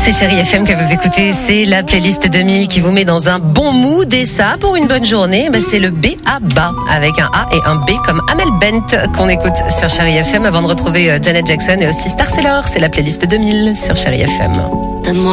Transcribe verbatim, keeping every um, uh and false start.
C'est Chérie F M que vous écoutez, c'est la playlist deux mille qui vous met dans un bon mood et ça, pour une bonne journée, bah c'est le B A B A avec un A et un B comme Amel Bent qu'on écoute sur Chérie F M avant de retrouver Janet Jackson et aussi Star Sailor. C'est la playlist deux mille sur Chérie F M. Donne-moi